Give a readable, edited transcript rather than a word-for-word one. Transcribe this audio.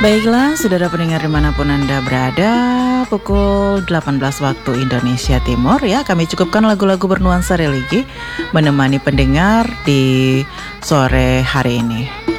Baiklah, saudara pendengar dimanapun Anda berada, pukul 18 waktu Indonesia Timur ya, kami cukupkan lagu-lagu bernuansa religi menemani pendengar di sore hari ini.